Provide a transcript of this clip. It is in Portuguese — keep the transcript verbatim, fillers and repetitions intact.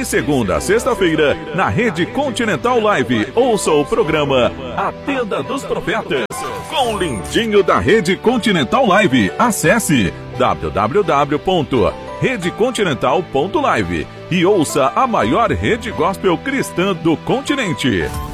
De segunda a sexta-feira, na Rede Continental Live, ouça o programa A Tenda dos Profetas, com o lindinho da Rede Continental Live. Acesse w w w ponto rede continental ponto live e ouça a maior rede gospel cristã do continente.